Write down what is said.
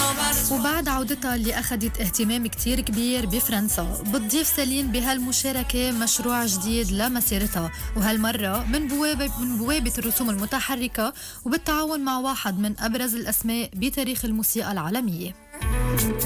وبعد عودتها اللي أخذت اهتمام كتير كبير بفرنسا، بتضيف سيلين بهالمشاركة مشروع جديد لمسيرتها، وهالمرة من بوابة الرسوم المتحركة، وبالتعاون مع واحد من أبرز الأسماء بتاريخ الموسيقى العالمية.